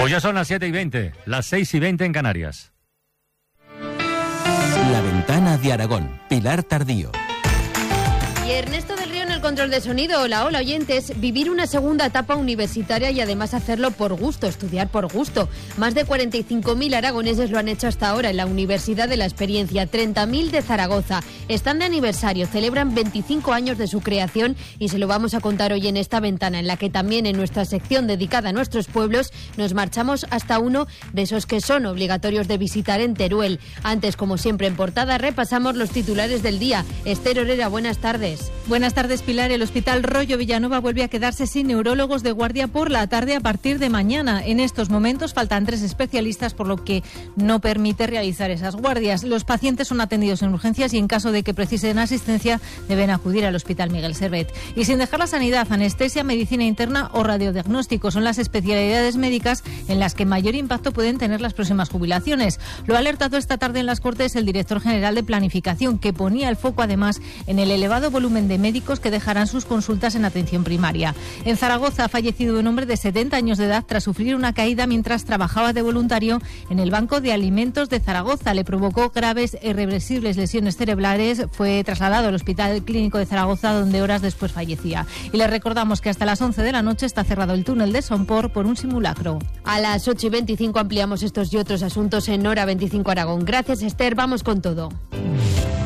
Pues ya son las 7:20, las 6:20 en Canarias. La Ventana de Aragón, Pilar Tardío. Y Ernesto del Río en el control de sonido. Hola oyentes. Vivir una segunda etapa universitaria y además hacerlo por gusto, estudiar por gusto. Más de 45.000 aragoneses lo han hecho hasta ahora en la Universidad de la Experiencia, 30.000 de Zaragoza. Están de aniversario, celebran 25 años de su creación y se lo vamos a contar hoy en esta ventana, en la que también en nuestra sección dedicada a nuestros pueblos nos marchamos hasta uno de esos que son obligatorios de visitar en Teruel. Antes, como siempre en portada, repasamos los titulares del día. Esther Orera, buenas tardes. Buenas tardes, Pilar. El Hospital Rollo Villanueva vuelve a quedarse sin neurólogos de guardia por la tarde a partir de mañana. En estos momentos faltan 3 especialistas, por lo que no permite realizar esas guardias. Los pacientes son atendidos en urgencias y en caso de que precisen asistencia deben acudir al Hospital Miguel Servet. Y sin dejar la sanidad, anestesia, medicina interna o radiodiagnóstico son las especialidades médicas en las que mayor impacto pueden tener las próximas jubilaciones. Lo ha alertado esta tarde en las Cortes el director general de Planificación, que ponía el foco además en el elevado volumen de médicos que dejarán sus consultas en atención primaria. En Zaragoza ha fallecido un hombre de 70 años de edad tras sufrir una caída mientras trabajaba de voluntario en el Banco de Alimentos de Zaragoza. Le provocó graves e irreversibles lesiones cerebrales. Fue trasladado al Hospital Clínico de Zaragoza, donde horas después fallecía. Y le recordamos que hasta las 11 de la noche está cerrado el túnel de Sompor por un simulacro. A las 8:25 ampliamos estos y otros asuntos en Hora 25 Aragón. Gracias, Esther. Vamos con todo.